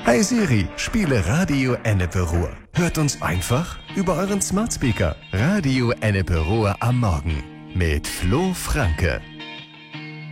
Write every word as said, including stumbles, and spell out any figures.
Hey Siri, spiele Radio Ennepe Ruhr. Hört uns einfach über euren Smart Speaker. Radio Ennepe Ruhr am Morgen mit Flo Franke.